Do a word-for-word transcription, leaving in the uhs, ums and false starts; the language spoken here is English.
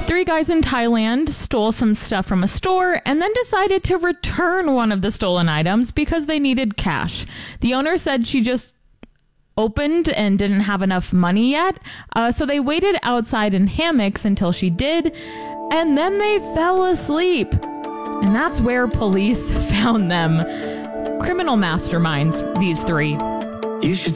Three guys in Thailand stole some stuff from a store and then decided to return one of the stolen items because they needed cash. The owner said she just opened and didn't have enough money yet, uh, so they waited outside in hammocks until she did, and then they fell asleep. And that's where police found them. Criminal masterminds, these three. You should